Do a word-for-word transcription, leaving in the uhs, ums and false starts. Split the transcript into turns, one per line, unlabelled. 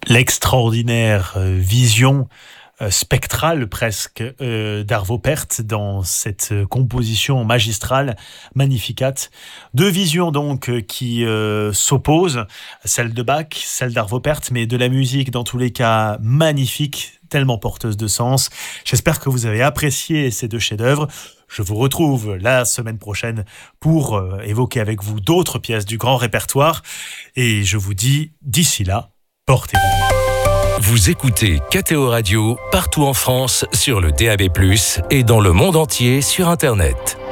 l'extraordinaire euh, vision euh, spectrale presque euh, d'Arvo Pärt dans cette euh, composition magistrale Magnificat. Deux visions donc euh, qui euh, s'opposent, celle de Bach, celle d'Arvo Pärt, mais de la musique dans tous les cas magnifique, tellement porteuse de sens. J'espère que vous avez apprécié ces deux chefs-d'œuvre. Je vous retrouve la semaine prochaine pour euh, évoquer avec vous d'autres pièces du grand répertoire. Et je vous dis, d'ici là, portez-vous.
Vous écoutez K T O Radio partout en France sur le D A B plus, et dans le monde entier sur Internet.